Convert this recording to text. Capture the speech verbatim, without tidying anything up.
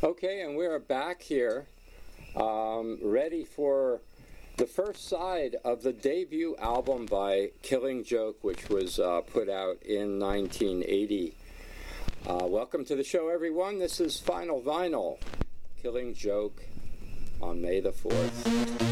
Okay, and we're back here, um, ready for the first side of the debut album by Killing Joke, which was uh, put out in nineteen eighty. Uh, welcome to the show, everyone. This is Final Vinyl, Killing Joke on May the fourth.